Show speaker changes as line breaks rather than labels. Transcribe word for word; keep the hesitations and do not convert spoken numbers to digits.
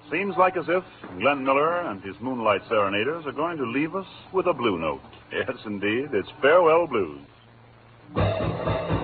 Seems like as if Glenn Miller and his Moonlight Serenaders are going to leave us with a blue note. Yes, indeed. It's Farewell Blues.